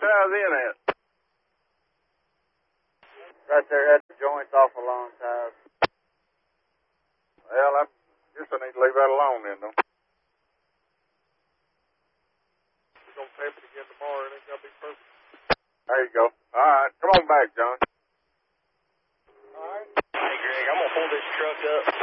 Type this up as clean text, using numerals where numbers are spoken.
ties in at? Right there at the joints off of long ties. Well, I guess I need to leave that alone then, though. We're going to tape it again tomorrow, and it's going to be perfect. There you go. All right. Come on back, John. All right. Hey, Greg, I'm going to pull this truck up.